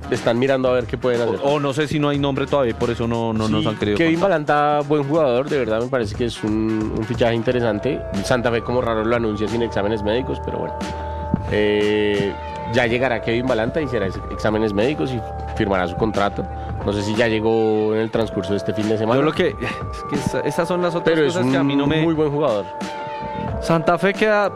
están mirando a ver qué pueden hacer. O no sé si no hay nombre todavía, por eso no nos han querido Kevin contar. Balanta, buen jugador, de verdad me parece que es un fichaje interesante. Santa Fe como raro lo anuncia sin exámenes médicos, pero bueno. Ya llegará Kevin Balanta y será exámenes médicos y firmará su contrato. No sé si ya llegó en el transcurso de este fin de semana. Yo lo que... Es que esas son las otras pero es cosas que a mí no me... muy buen jugador. Santa Fe queda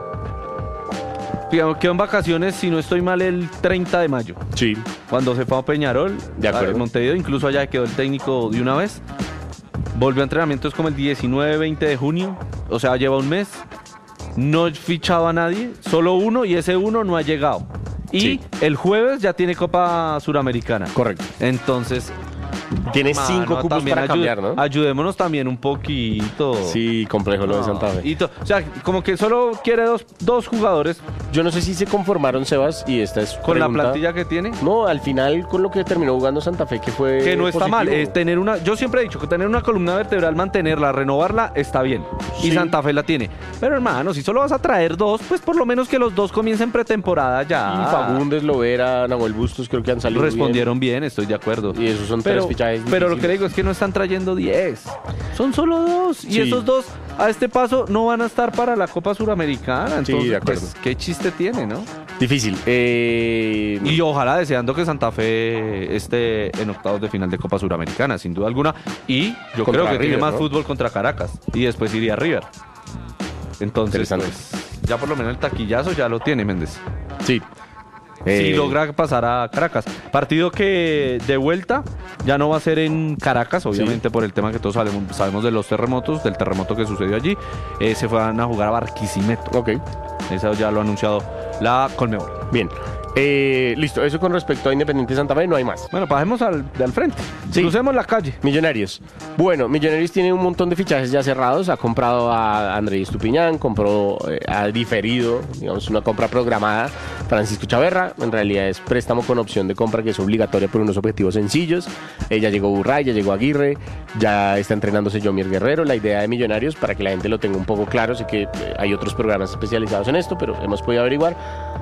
en vacaciones, si no estoy mal, el 30 de mayo. Sí. Cuando se fue a Peñarol, De acuerdo. en Montevideo, incluso allá quedó el técnico de una vez. Volvió a entrenamientos como el 19-20 de junio, o sea, lleva un mes. No fichaba a nadie, solo uno, y ese uno no ha llegado. Y Sí. el jueves ya tiene Copa Suramericana. Correcto. Entonces, Tiene mano, 5 cupos también para cambiar, ¿no? ayudémonos también un poquito. Sí, complejo lo de Santa Fe. O sea, como que solo quiere dos jugadores Yo no sé si se conformaron, Sebas, y esta es con la pregunta. plantilla que tiene. No, al final con lo que terminó jugando Santa Fe, que fue Que no está mal, positivo. tener una, yo siempre he dicho que tener una columna vertebral, mantenerla, renovarla, está bien. Sí. Y Santa Fe la tiene. Pero hermano, si solo vas a traer dos, pues por lo menos que los dos comiencen pretemporada ya. Y Fagundes, Lovera, Nahuel Bustos, creo que han salido Respondieron bien, estoy de acuerdo. bien. Y esos son Pero, tres fichajes pero lo que difíciles. le digo es que no están trayendo 10. Son solo dos. Y Sí. esos dos, a este paso, no van a estar para la Copa Suramericana. Entonces, de acuerdo. pues, qué chiste tiene, ¿no? Difícil. Y ojalá deseando que Santa Fe esté en octavos de final de Copa Suramericana, sin duda alguna. Y yo Contra creo que tiene River, más ¿no? fútbol contra Caracas. Y después iría a River. Entonces, Interesante. pues, ya por lo menos el taquillazo ya lo tiene Méndez. Sí. Si logra pasar a Caracas. Partido que de vuelta ya no va a ser en Caracas, obviamente por el tema que todos sabemos de los terremotos, del terremoto que sucedió allí. Se van a jugar a Barquisimeto. Ok, Eso ya lo ha anunciado la Conmebol. bien. Listo, eso con respecto a Independiente Santa Fe, no hay más. Bueno, pasemos al frente. Sí. Crucemos la calle. Millonarios. Bueno, Millonarios tiene un montón de fichajes ya cerrados. Ha comprado a Andrés Estupiñán, ha diferido, digamos, una compra programada. Francisco Chaverra, en realidad es préstamo con opción de compra que es obligatoria por unos objetivos sencillos. Ya llegó Burray, ya llegó Aguirre, ya está entrenándose Yomier Guerrero. La idea de Millonarios, para que la gente lo tenga un poco claro, sé que hay otros programas especializados en esto, pero hemos podido averiguar.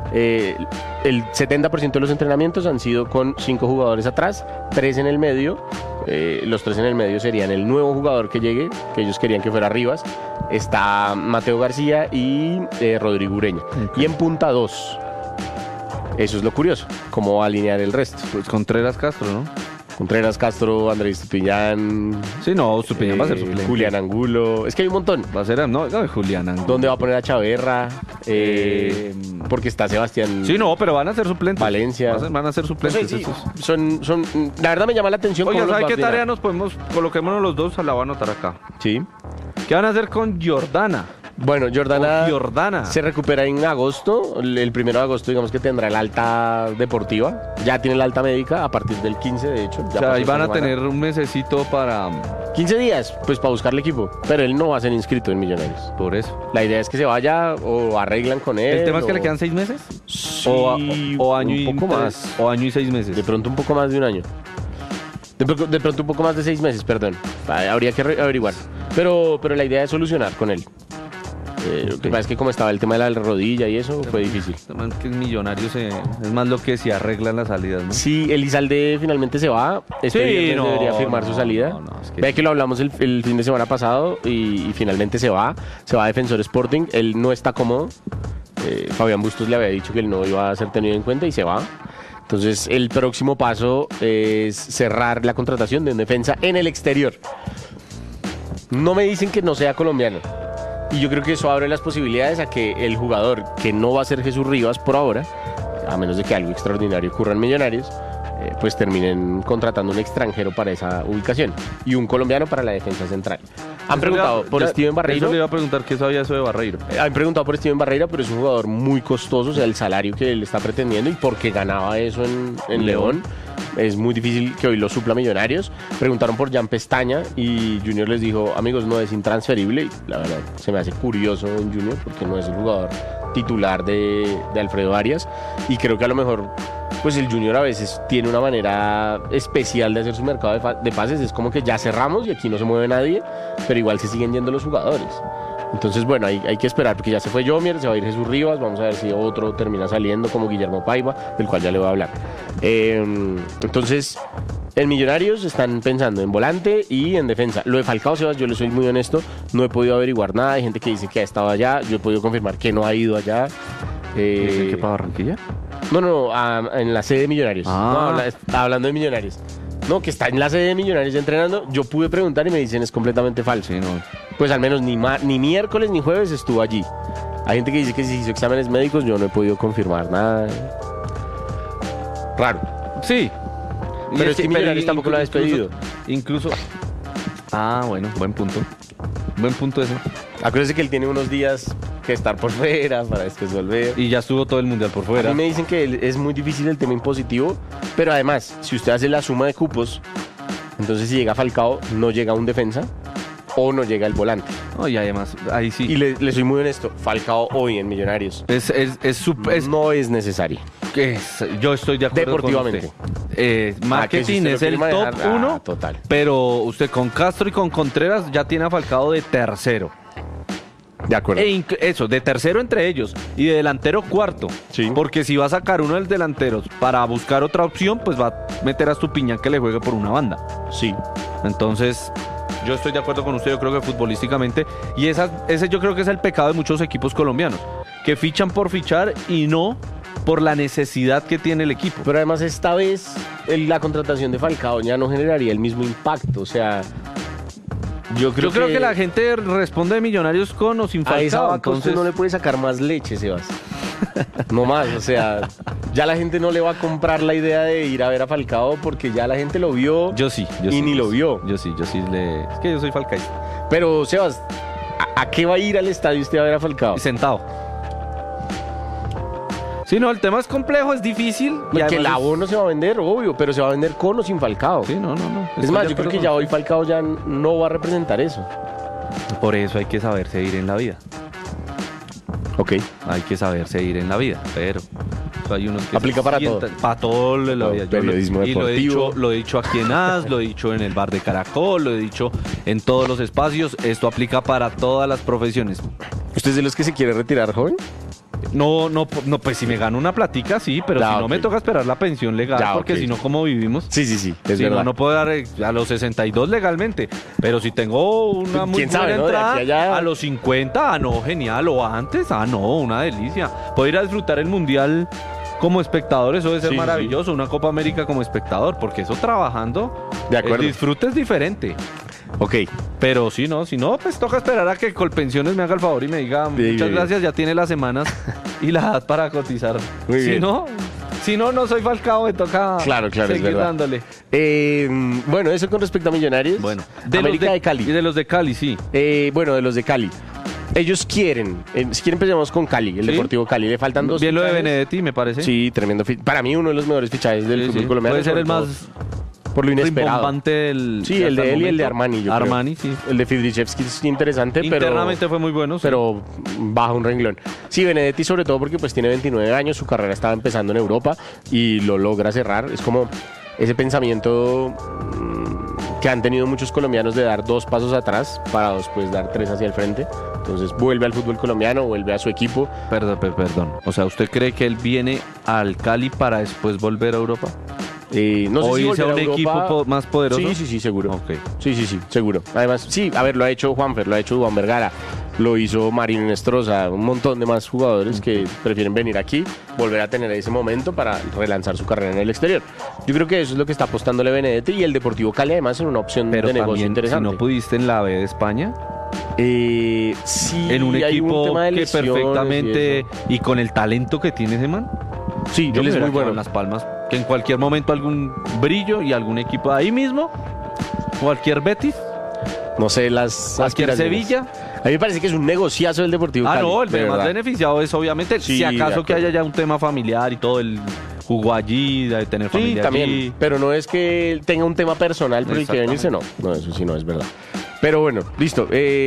El 70% de los entrenamientos han sido con 5 jugadores atrás, 3 en el medio. Los 3 en el medio serían el nuevo jugador que llegue, que ellos querían que fuera Rivas. Está Mateo García y Rodrigo Ureña. Y en punta 2. Eso es lo curioso, cómo va a alinear el resto. Pues Contreras Castro, ¿no? Contreras, Castro, Andrés Estupiñán, Sí, no, Estupiñán va a ser suplente. Julián Angulo. Es que hay un montón. Va a ser, no Julián Angulo. ¿Dónde va a poner a Chaverra? Porque está Sebastián. Sí, no, pero van a ser suplentes. Valencia. Van a ser No suplentes. sé, sí, esos. la verdad me llama la atención. Oye, cómo los ¿sabes va a qué ordenar. tarea nos podemos? Coloquémonos los dos, la voy a anotar acá. Sí. ¿Qué van a hacer con Jordana? Bueno, Jordana Jordana. se recupera en agosto. El 1 de agosto, digamos que tendrá el alta deportiva. Ya tiene la alta médica a partir del 15, de hecho. O sea, ahí van a tener un mesecito para... 15 días, pues para buscarle equipo. Pero él no va a ser inscrito en Millonarios. Por eso. La idea es que se vaya o arreglan con él. ¿El tema es que o- le quedan 6 meses? Sí, O año y un poco tres- más. O año y 6 meses. De pronto un poco más de un año. De pronto un poco más de 6 meses, perdón. Habría que averiguar. Pero la idea es solucionar con él. Lo que pasa es que como estaba el tema de la rodilla y eso, fue difícil. El tema es que Millonarios es más lo que se arreglan las salidas, ¿no? Sí, Elizalde finalmente se va. Este viernes debería firmar su salida. no, es que- Ve que lo hablamos el fin de semana pasado y finalmente se va. Se va a Defensor Sporting. Él no está cómodo. Fabián Bustos le había dicho que él no iba a ser tenido en cuenta y se va. Entonces el próximo paso es cerrar la contratación de un defensa en el exterior. No me dicen que no sea colombiano. Y yo creo que eso abre las posibilidades a que el jugador, que no va a ser Jesús Rivas por ahora, a menos de que algo extraordinario ocurra en Millonarios, pues terminen contratando un extranjero para esa ubicación y un colombiano para la defensa central. Han preguntado por Steven Barreiro. Eso le iba a preguntar qué sabía eso de Barreiro. Han preguntado por Steven Barreira, pero es un jugador muy costoso, o sea, el salario que él está pretendiendo y porque ganaba eso en León. Es muy difícil que hoy lo supla Millonarios. Preguntaron por Jan Pestaña y Junior les dijo, amigos, no es intransferible. Y la verdad, se me hace curioso en Junior porque no es el jugador titular de Alfredo Arias. Y creo que a lo mejor, pues el Junior a veces tiene una manera especial de hacer su mercado de pases. Es como que ya cerramos y aquí no se mueve nadie, pero igual se siguen yendo los jugadores. Entonces, bueno, hay que esperar porque ya se fue Yomier, se va a ir Jesús Rivas, vamos a ver si otro termina saliendo como Guillermo Paiva, del cual ya le voy a hablar. Entonces, en Millonarios están pensando en volante y en defensa. Lo de Falcao, Sebas, yo le soy muy honesto, no he podido averiguar nada, hay gente que dice que ha estado allá, yo he podido confirmar que no ha ido allá. ¿Dicen que para Barranquilla? No, en la sede de Millonarios. Ah. No, hablando de Millonarios. No, que está en la sede de Millonarios entrenando. Yo pude preguntar y me dicen es completamente falso. Sí, no. Pues al menos ni miércoles ni jueves estuvo allí. Hay gente que dice que se hizo exámenes médicos, yo no he podido confirmar nada. Raro. Sí. Pero es que Millonarios tampoco lo ha despedido. Incluso. Ah, bueno, buen punto. Buen punto ese. Acuérdese que él tiene unos días que estar por fuera para después volver. Y ya estuvo todo el mundial por fuera. A mí me dicen que es muy difícil el tema impositivo, pero además, si usted hace la suma de cupos, entonces si llega Falcao, no llega un defensa o no llega el volante. No, y además, ahí sí. Y le soy muy honesto, Falcao hoy en Millonarios no es necesario. Yo estoy de acuerdo Deportivamente. con usted. Marketing que si usted es lo el quiere top manejar, 1, total. pero usted con Castro y con Contreras ya tiene a Falcao de tercero. De acuerdo. Eso, de tercero entre ellos y de delantero cuarto. Sí. Porque si va a sacar uno de los delanteros para buscar otra opción, pues va a meter a Estupiñán que le juegue por una banda. Sí. Entonces, yo estoy de acuerdo con usted, yo creo que futbolísticamente, y ese yo creo que es el pecado de muchos equipos colombianos, que fichan por fichar y no por la necesidad que tiene el equipo. Pero además esta vez la contratación de Falcao ya no generaría el mismo impacto. O sea, yo creo que la gente responde de Millonarios con o sin a esa Falcao. vaca Entonces, usted no le puede sacar más leche, Sebas. No más, o sea, ya la gente no le va a comprar la idea de ir a ver a Falcao porque ya la gente lo vio. yo sí. Y ni lo vio. Yo sí es que yo soy falcaísta. Pero, Sebas, ¿a qué va a ir al estadio usted a ver a Falcao? Sentado. Sí, no, el tema es complejo, es difícil. Porque el abono se va a vender, obvio, pero se va a vender con o sin Falcao. Sí, no. Es más, yo creo que ya hoy Falcao ya no va a representar eso. Por eso hay que saberse ir en la vida. Ok. Hay que saberse ir en la vida, pero hay unos que aplica para todo. Para todo en la vida. Periodismo deportivo. Lo he dicho aquí en AS, lo he dicho en el bar de Caracol, lo he dicho en todos los espacios. Esto aplica para todas las profesiones. ¿Usted es de los que se quiere retirar joven? No, pues si me gano una platica, sí, pero Ya, si no ok. me toca esperar la pensión legal, Ya, porque ok. si no, ¿cómo vivimos? Sí, es Si verdad. no puedo dar a los 62 legalmente, pero si tengo una muy ¿Quién sabe, buena no? De entrada, aquí a allá. a los 50, no, genial, o antes, no, una delicia. Puedo ir a disfrutar el Mundial como espectador, eso debe ser Sí, maravilloso, una Copa América como espectador, porque eso trabajando, De acuerdo. el disfrute es diferente. Ok. Pero si no, pues toca esperar a que Colpensiones me haga el favor y me diga, Bien, muchas bien. gracias, ya tiene las semanas y la edad para cotizar. Muy Si bien. no soy Falcao, me toca Claro, es seguir verdad. dándole. Bueno, eso con respecto a Millonarios. Bueno, América de Cali. Y de los de Cali, sí. Bueno, de los de Cali. Ellos quieren, si quieren empecemos con Cali, el ¿Sí? Deportivo Cali. Le faltan dos Bien lo de fichajes. Benedetti, me parece. Sí, tremendo. Para mí uno de los mejores fichajes del Sí, fútbol sí. colombiano. Puede ser sobre el todo más por lo inesperado. rimbombante del... Sí, el hasta de él y el de momento. Armani. yo creo. Armani, sí. El de Fidrichevski es interesante, Internamente fue muy bueno. Sí. pero baja un renglón. Sí, Benedetti sobre todo porque pues tiene 29 años, su carrera estaba empezando en Europa y lo logra cerrar. Es como ese pensamiento que han tenido muchos colombianos de dar 2 pasos atrás para después dar 3 hacia el frente. Entonces vuelve al fútbol colombiano, vuelve a su equipo. Perdón. O sea, ¿usted cree que él viene al Cali para después volver a Europa? No sé ¿O si irse a volverá un Europa. equipo más poderoso? Sí, seguro. Ok. Sí, seguro. Además, sí, a ver, lo ha hecho Juanfer, lo ha hecho Duan Vergara, lo hizo Marino Nestroza, un montón de más jugadores que prefieren venir aquí, volver a tener ese momento para relanzar su carrera en el exterior. Yo creo que eso es lo que está apostándole Benedetti y el Deportivo Cali además es una opción Pero de negocio también, si interesante. no pudiste en la B de España, Sí, en un hay equipo tema de que lesiones perfectamente y y con el talento que tiene ese man, eso. Sí, yo él me es hubiera muy quedado bueno. en Las Palmas, que en cualquier momento algún brillo y algún equipo de ahí mismo, cualquier Betis, No sé, las cualquier aspiraciones. Sevilla. A mí me parece que es un negociazo el Deportivo Cali. No, el de más verdad. beneficiado es obviamente, Sí, si de acaso que acuerdo. haya ya un tema familiar y todo, el jugó allí, de tener Sí, familia también. allí. Pero no es que él tenga un tema personal por el que venirse, no. No, eso sí no es verdad. Pero bueno, listo.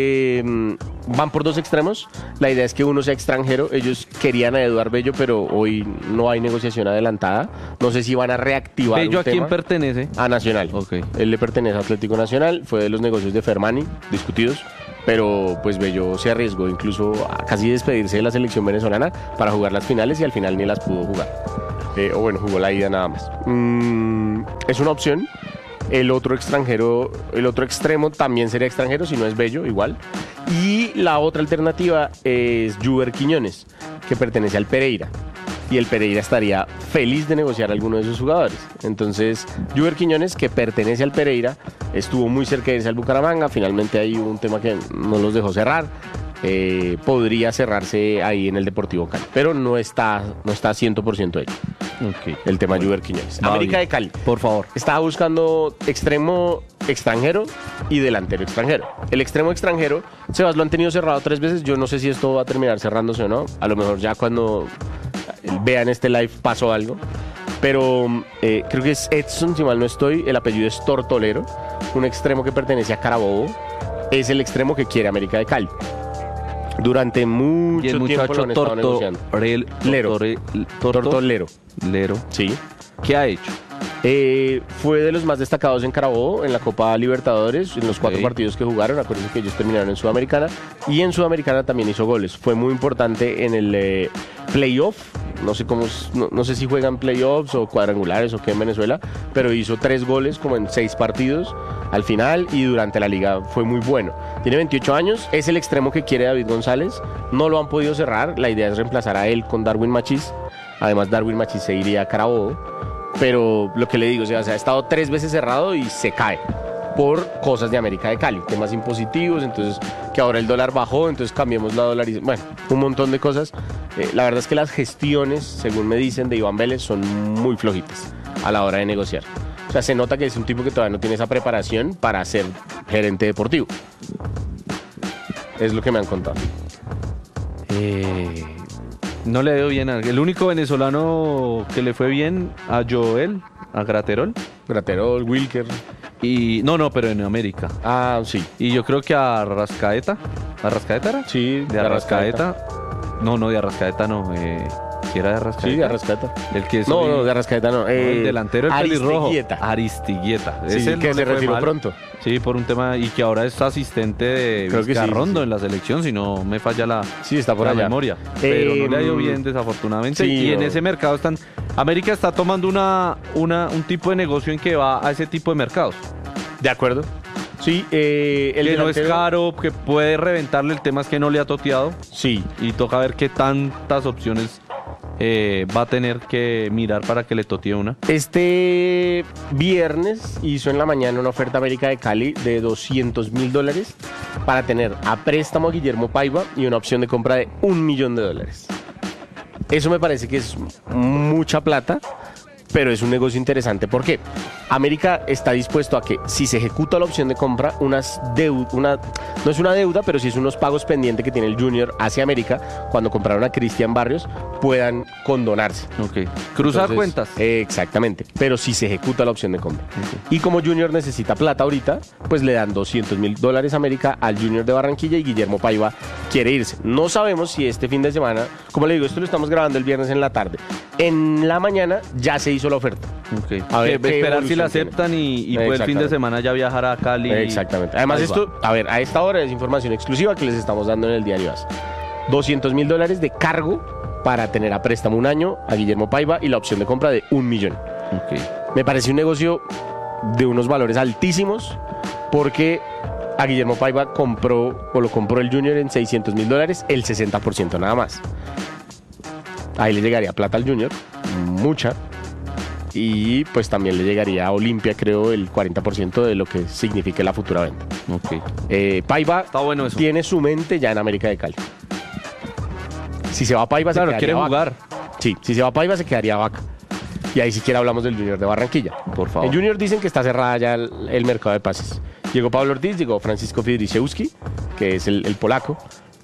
Van por 2 extremos. La idea es que uno sea extranjero. Ellos querían a Eduard Bello, pero hoy no hay negociación adelantada. No sé si van a reactivar ¿Bello un a quién tema. pertenece? A Nacional. Ok. Él le pertenece a Atlético Nacional. Fue de los negocios de Fermani, discutidos. pero pues Bello se arriesgó incluso a casi despedirse de la selección venezolana para jugar las finales y al final ni las pudo jugar. O bueno, jugó la ida nada más. Es una opción. El otro extremo también sería extranjero, si no es Bello, igual. Y la otra alternativa es Juber Quiñones, que pertenece al Pereira. Y el Pereira estaría feliz de negociar a alguno de sus jugadores. Entonces, Juber Quiñones, que pertenece al Pereira, estuvo muy cerca de irse al Bucaramanga. Finalmente hay un tema que no los dejó cerrar. Podría cerrarse ahí en el Deportivo Cali, pero no está 100% hecho. Okay. El tema Juber Quiñones. América de Cali, por favor, estaba buscando extremo extranjero y delantero extranjero. El extremo extranjero, Sebas, lo han tenido cerrado 3 veces. Yo no sé si esto va a terminar cerrándose o no. A lo mejor ya cuando vean este live pasó algo. Pero creo que es Edson, si mal no estoy. El apellido es Tortolero, un extremo que pertenece a Carabobo. Es el extremo que quiere América de Cali. Durante mucho tiempo lo han estado negociando. Tortolero. Sí. ¿Qué ha hecho? Fue de los más destacados en Carabobo, en la Copa Libertadores, en los 4 partidos que jugaron. Acuérdense que ellos terminaron en Sudamericana. Y en Sudamericana también hizo goles. Fue muy importante en el playoff. No sé si juegan playoffs o cuadrangulares o qué en Venezuela, pero hizo 3 goles como en 6 partidos al final y durante la liga fue muy bueno. Tiene 28 años, es el extremo que quiere David González. No lo han podido cerrar, la idea es reemplazar a él con Darwin Machís. Además, Darwin Machís se iría a Carabobo. Pero lo que le digo, o sea, ha estado 3 veces cerrado y se cae por cosas de América de Cali, temas impositivos, entonces que ahora el dólar bajó, entonces cambiemos la dolarización, bueno, un montón de cosas. La verdad es que las gestiones, según me dicen, de Iván Vélez son muy flojitas a la hora de negociar. O sea, se nota que es un tipo que todavía no tiene esa preparación para ser gerente deportivo. Es lo que me han contado. No le veo bien. El único venezolano que le fue bien a Joel, a Graterol, Wilker. Y no, pero en América. Ah, sí. Y yo creo que a Arrascaeta. ¿Arrascaeta era? Sí, de Arrascaeta. No, de Arrascaeta no. ¿Sí era de Arrascaeta? Sí, de Arrascaeta. El que es no, de Arrascaeta no. El delantero, el pelirrojo. Aristiguieta. Sí, es el que se retiró pronto. Sí, por un tema. Y que ahora es asistente de Vizcarrondo en la selección, si no me falla la memoria. Pero no le ha ido bien, desafortunadamente. Sí, y en ese mercado América está tomando un tipo de negocio en que va a ese tipo de mercados. De acuerdo. Sí, el que delantero, no es caro, que puede reventarle. El tema es que no le ha toteado. Sí. Y toca ver qué tantas opciones va a tener que mirar para que le totee una. Este viernes hizo en la mañana una oferta América de Cali de $200,000 para tener a préstamo a Guillermo Paiva y una opción de compra de $1 millón. Eso me parece que es mucha plata, pero es un negocio interesante porque América está dispuesto a que, si se ejecuta la opción de compra, no es una deuda, pero sí es unos pagos pendientes que tiene el Junior hacia América cuando compraron a Cristian Barrios, puedan condonarse. Ok. Cruzar cuentas. Exactamente, pero si se ejecuta la opción de compra. Okay. Y como Junior necesita plata ahorita, pues le dan $200,000 a América al Junior de Barranquilla y Guillermo Paiva quiere irse. No sabemos si este fin de semana, como le digo, esto lo estamos grabando el viernes en la tarde. En la mañana ya se hizo la oferta. Okay. A ver, esperar si la aceptan y pues el fin de semana ya viajar a Cali. Exactamente. Además esto, a esta hora es información exclusiva que les estamos dando en el diario AS. $200,000 de cargo para tener a préstamo 1 año a Guillermo Paiva y la opción de compra de $1 millón. Okay. Me parece un negocio de unos valores altísimos porque a Guillermo Paiva lo compró el Junior en $600,000, el 60% nada más. Ahí le llegaría plata al Junior, mucha. Y pues también le llegaría a Olimpia, creo, el 40% de lo que signifique la futura venta. Okay. Paiva tiene su mente ya en América de Cali. Si se va a Paiva, se quedaría quiere jugar. Sí, si se va a Paiva, se quedaría Vaca. Y ahí siquiera hablamos del Junior de Barranquilla. Por favor. En Junior dicen que está cerrada ya el mercado de pases. Llegó Pablo Ortiz, llegó Francisco Fidrysiewski, que es el polaco.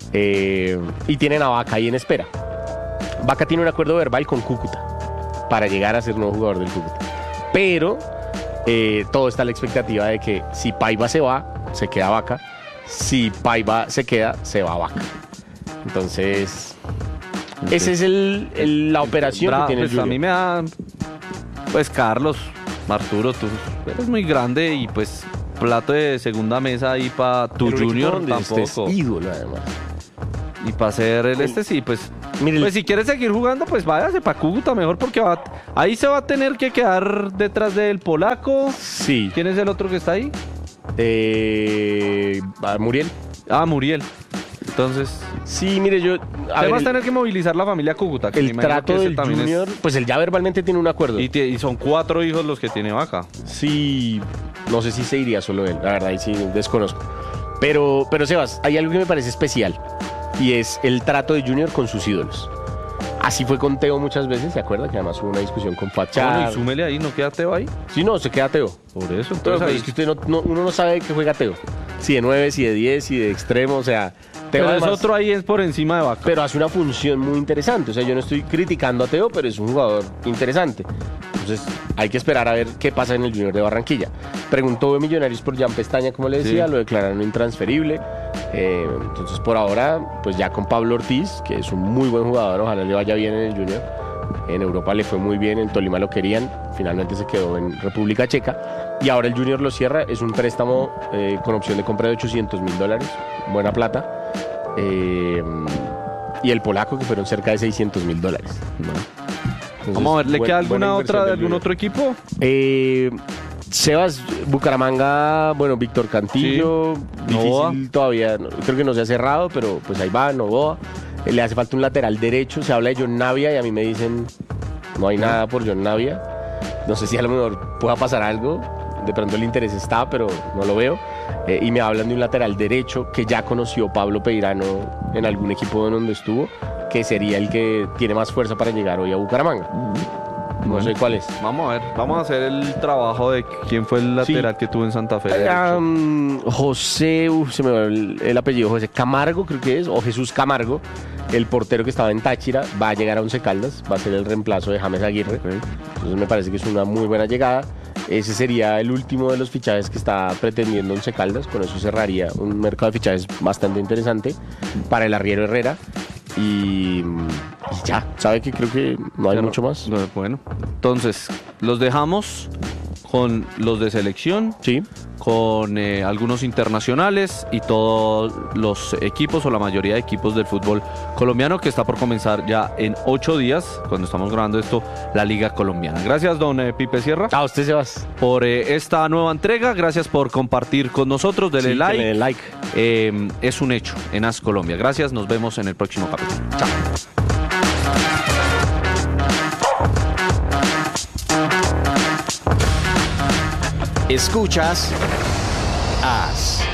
Y tienen a Vaca ahí en espera. Vaca tiene un acuerdo verbal con Cúcuta para llegar a ser nuevo jugador del Cúcuta. Pero todo está a la expectativa de que si Paiva se va, se queda Vaca. Si Paiva se queda, se va Vaca. Entonces, esa es la operación que tiene el Junior. A mí me da... Pues Carlos, Arturo, tú eres muy grande y pues plato de segunda mesa ahí para tu Pero un equipo Junior donde tampoco. este es ídolo, además. Y para hacer el sí, pues... Mire, Pues si quiere seguir jugando, pues váyase para Cúcuta mejor porque ahí se va a tener que quedar detrás del polaco. sí. ¿Quién es el otro que está ahí? Muriel. Ah, Muriel. Entonces, Sí, mire, yo... A ver, además tener que movilizar la familia Cúcuta. Que me el imagino trato que ese del también es- Junior, pues él ya verbalmente tiene un acuerdo. Y son 4 hijos los que tiene Vaca. Sí, no sé si se iría solo él, la verdad, ahí sí desconozco. Pero Sebas, hay algo que me parece especial y es el trato de Junior con sus ídolos. Así fue con Teo muchas veces, ¿se acuerda? Que además hubo una discusión con Fachar. Bueno, y súmele ahí, ¿no queda Teo ahí? Sí, no, se queda Teo. Por eso, Pero entonces ahí... es que usted uno no sabe que juega Teo. Si de 9, si de 10, si de extremo, o sea... Teo Pero además- es otro ahí es por encima de Vaca. pero hace una función muy interesante. O sea, yo no estoy criticando a Teo, pero es un jugador interesante. Entonces, hay que esperar a ver qué pasa en el Junior de Barranquilla. Preguntó Millonarios por Jan Pestaña, como le decía, Sí. lo declararon intransferible. Entonces, por ahora, pues ya con Pablo Ortiz, que es un muy buen jugador, ojalá le vaya bien en el Junior. En Europa le fue muy bien, en Tolima lo querían, finalmente se quedó en República Checa. Y ahora el Junior lo cierra, es un préstamo con opción de compra de $800.000, buena plata. Y el polaco, que fueron cerca de $600.000. Entonces, Vamos a ver, ¿le queda buena alguna inversión otra de del algún Junior. otro equipo? Sebas, Bucaramanga, bueno, Víctor Cantillo, Sí. Novoa. difícil todavía, creo que no se ha cerrado, pero pues ahí va, Novoa. Le hace falta un lateral derecho, se habla de John Navia y a mí me dicen no hay nada por John Navia. No sé si a lo mejor pueda pasar algo, de pronto el interés está, pero no lo veo. Y me hablan de un lateral derecho que ya conoció Pablo Peirano en algún equipo donde estuvo, que sería el que tiene más fuerza para llegar hoy a Bucaramanga. No sé cuál es. Vamos a ver, vamos a hacer el trabajo de quién fue el lateral que tuvo en Santa Fe. José, se me va el apellido, José Camargo creo que es, o Jesús Camargo, el portero que estaba en Táchira, va a llegar a Once Caldas, va a ser el reemplazo de James Aguirre. Entonces me parece que es una muy buena llegada. Ese sería el último de los fichajes que está pretendiendo Once Caldas, con eso cerraría un mercado de fichajes bastante interesante para el arriero Herrera. Y ya, sabe que creo que no hay mucho más. Bueno, entonces, los dejamos con los de selección, Sí. con algunos internacionales y todos los equipos o la mayoría de equipos del fútbol colombiano que está por comenzar ya en 8 días, cuando estamos grabando esto, la Liga Colombiana. Gracias, don Pipe Sierra, A usted, Sebas. por esta nueva entrega. Gracias por compartir con nosotros. Dele Sí, que like. le den like. Es un hecho en AS Colombia. Gracias, nos vemos en el próximo capítulo. Chao. Escuchas AS.